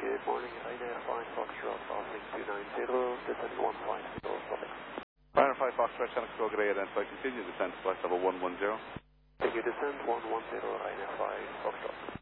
Good morning, Ryanair 5 Foxtrot, passing 290, descent 150, stopping. Ryanair 5 Foxtrot, Channel Control, Grey Identify, continue descent, flight level 110. Take your descent 110, Ryanair 5 Foxtrot.